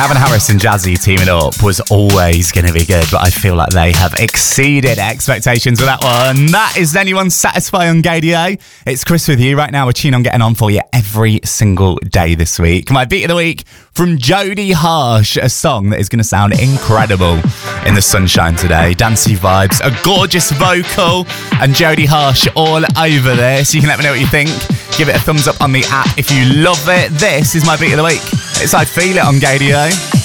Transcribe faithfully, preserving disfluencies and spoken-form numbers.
Calvin Harris and Jazzy teaming up was always going to be good, but I feel like they have exceeded expectations with that one. That is Anyone Satisfy on Gaydio. It's Chris with you right now. We're tuning on getting on for you every single day this week. My beat of the week from Jodie Harsh, a song that is going to sound incredible in the sunshine today. Dancey vibes, a gorgeous vocal, and Jodie Harsh all over this. You can let me know what you think. Give it a thumbs up on the app if you love it. This is my beat of the week. It's I Feel It on Gaydio.